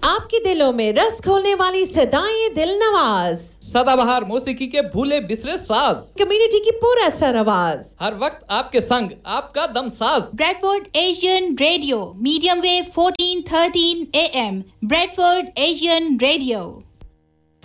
आपके दिलों में रस घोलने वाली सदाएं दिल नवाज, सदाबहार मौसीकी के भूले बिसरे साज, कम्युनिटी की पूरा सर आवाज, हर वक्त आपके संग आपका दम साज। Bradford Asian radio, medium wave 1413 AM, Bradford Asian radio.